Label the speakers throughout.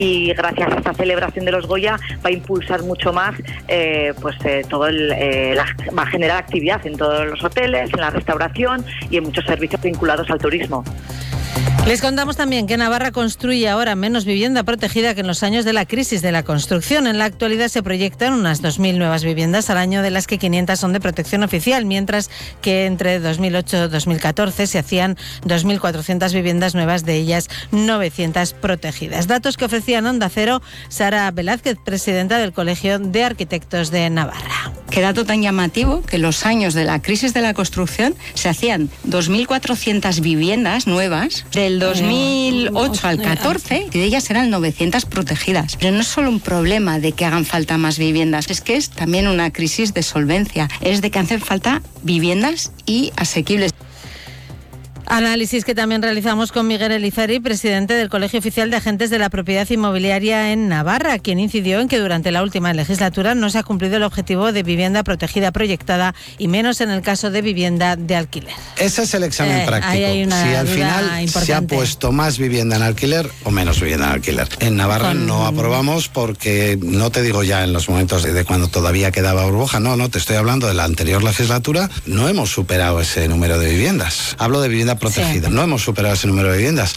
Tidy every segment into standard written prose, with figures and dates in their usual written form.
Speaker 1: y gracias a esta celebración de los Goya va a impulsar mucho más va a generar actividad en todos los hoteles, en la restauración y en muchos servicios vinculados al turismo.
Speaker 2: Les contamos también que Navarra construye ahora menos vivienda protegida que en los años de la crisis de la construcción. En la actualidad se proyectan unas 2.000 nuevas viviendas al año, de las que 500 son de protección oficial, mientras que entre 2008 y 2014 se hacían 2.400 viviendas nuevas, de ellas 900 protegidas. Datos que ofrecía en Onda Cero Sara Velázquez, presidenta del Colegio de Arquitectos de Navarra.
Speaker 3: Qué dato tan llamativo, que en los años de la crisis de la construcción se hacían 2.400 viviendas nuevas, del 2008 al 14, y de ellas eran 900 protegidas. Pero no es solo un problema de que hagan falta más viviendas, es que es también una crisis de solvencia, es de que hacen falta viviendas y asequibles.
Speaker 2: Análisis que también realizamos con Miguel Elizari, presidente del Colegio Oficial de Agentes de la Propiedad Inmobiliaria en Navarra, quien incidió en que durante la última legislatura no se ha cumplido el objetivo de vivienda protegida proyectada, y menos en el caso de vivienda de alquiler.
Speaker 4: Ese es el examen práctico.
Speaker 2: Hay una
Speaker 4: si al
Speaker 2: duda
Speaker 4: final
Speaker 2: importante.
Speaker 4: se ha puesto más vivienda en alquiler o menos vivienda en alquiler. En Navarra no aprobamos porque, no te digo ya en los momentos de cuando todavía quedaba burbuja, no, te estoy hablando de la anterior legislatura, no hemos superado ese número de viviendas. Hablo de vivienda protegida. Sí. No hemos superado ese número de viviendas.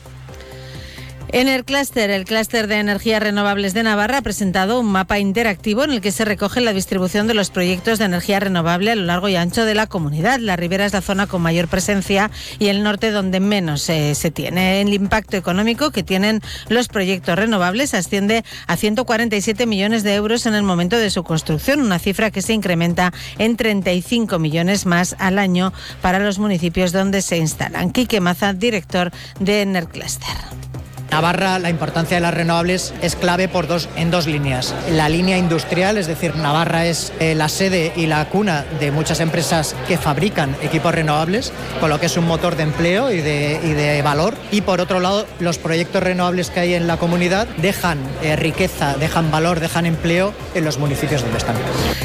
Speaker 2: En el clúster de energías renovables de Navarra ha presentado un mapa interactivo en el que se recoge la distribución de los proyectos de energía renovable a lo largo y ancho de la comunidad. La ribera es la zona con mayor presencia y el norte donde menos se tiene. El impacto económico que tienen los proyectos renovables asciende a 147 millones de euros en el momento de su construcción, una cifra que se incrementa en 35 millones más al año para los municipios donde se instalan. Quique Maza, director de Enercluster.
Speaker 5: Navarra, la importancia de las renovables es clave en dos líneas. La línea industrial, es decir, Navarra es la sede y la cuna de muchas empresas que fabrican equipos renovables, con lo que es un motor de empleo y de valor. Y por otro lado, los proyectos renovables que hay en la comunidad dejan riqueza, dejan valor, dejan empleo en los municipios donde están.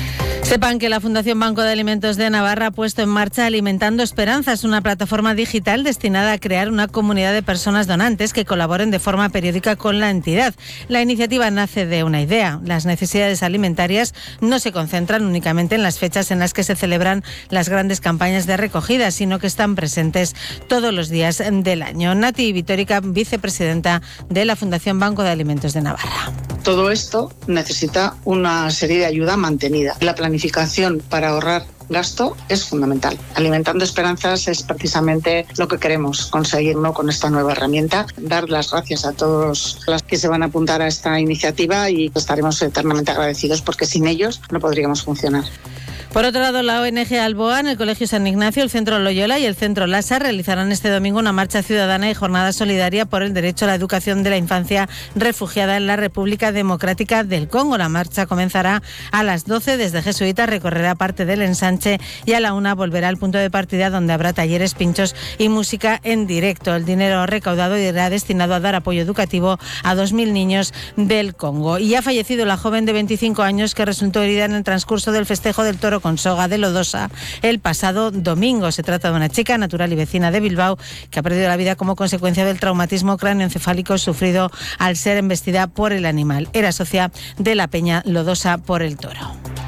Speaker 2: Sepan que la Fundación Banco de Alimentos de Navarra ha puesto en marcha Alimentando Esperanzas, una plataforma digital destinada a crear una comunidad de personas donantes que colaboren de forma periódica con la entidad. La iniciativa nace de una idea. Las necesidades alimentarias no se concentran únicamente en las fechas en las que se celebran las grandes campañas de recogida, sino que están presentes todos los días del año. Nati Vitórica, vicepresidenta de la Fundación Banco de Alimentos de Navarra.
Speaker 6: Todo esto necesita una serie de ayuda mantenida. La planificación para ahorrar gasto es fundamental. Alimentando Esperanzas es precisamente lo que queremos conseguir, ¿no?, con esta nueva herramienta. Dar las gracias a todos los que se van a apuntar a esta iniciativa y estaremos eternamente agradecidos porque sin ellos no podríamos funcionar.
Speaker 2: Por otro lado, la ONG Alboan, el Colegio San Ignacio, el Centro Loyola y el Centro Lasa realizarán este domingo una marcha ciudadana y jornada solidaria por el derecho a la educación de la infancia refugiada en la República Democrática del Congo. La marcha comenzará a las 12 desde Jesuita, recorrerá parte del ensanche y a la 1 volverá al punto de partida, donde habrá talleres, pinchos y música en directo. El dinero recaudado irá destinado a dar apoyo educativo a 2.000 niños del Congo. Y ha fallecido la joven de 25 años que resultó herida en el transcurso del festejo del Toro con Soga de Lodosa el pasado domingo. Se trata de una chica natural y vecina de Bilbao que ha perdido la vida como consecuencia del traumatismo cráneoencefálico sufrido al ser embestida por el animal. Era socia de la Peña Lodosa por el Toro.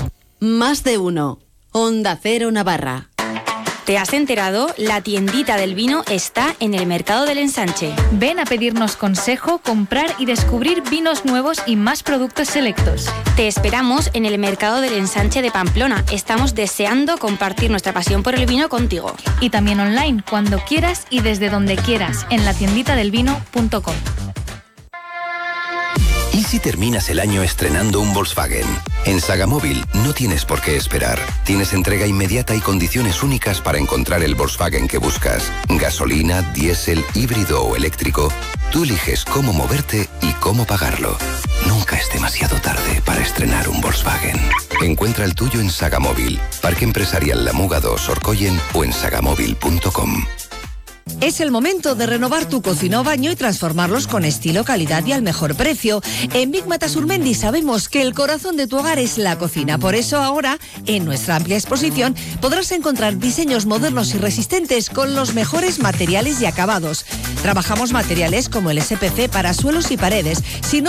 Speaker 7: Más de uno. Onda Cero Navarra.
Speaker 8: ¿Te has enterado? La tiendita del vino está en el Mercado del Ensanche.
Speaker 9: Ven a pedirnos consejo, comprar y descubrir vinos nuevos y más productos selectos.
Speaker 8: Te esperamos en el Mercado del Ensanche de Pamplona. Estamos deseando compartir nuestra pasión por el vino contigo.
Speaker 9: Y también online, cuando quieras y desde donde quieras, en latienditadelvino.com.
Speaker 10: ¿Y si terminas el año estrenando un Volkswagen? En Sagamóvil no tienes por qué esperar. Tienes entrega inmediata y condiciones únicas para encontrar el Volkswagen que buscas. Gasolina, diésel, híbrido o eléctrico. Tú eliges cómo moverte y cómo pagarlo. Nunca es demasiado tarde para estrenar un Volkswagen. Encuentra el tuyo en Sagamóvil, Parque Empresarial La Muga 2, Orcoyen o en sagamóvil.com.
Speaker 11: Es el momento de renovar tu cocina o baño y transformarlos con estilo, calidad y al mejor precio. En Big Mata Surmendi sabemos que el corazón de tu hogar es la cocina. Por eso ahora, en nuestra amplia exposición, podrás encontrar diseños modernos y resistentes con los mejores materiales y acabados. Trabajamos materiales como el SPC para suelos y paredes. Si no